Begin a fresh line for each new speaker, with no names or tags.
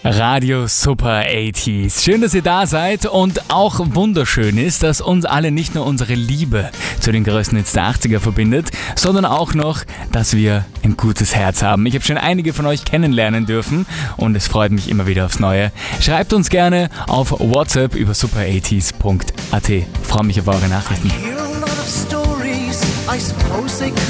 Radio Super 80s. Schön, dass ihr da seid und auch wunderschön ist, dass uns alle nicht nur unsere Liebe zu den größten Hits der 80er verbindet, sondern auch noch, dass wir ein gutes Herz haben. Ich habe schon einige von euch kennenlernen dürfen und es freut mich immer wieder aufs Neue. Schreibt uns gerne auf WhatsApp über super80s.at. Ich freue mich auf eure Nachrichten.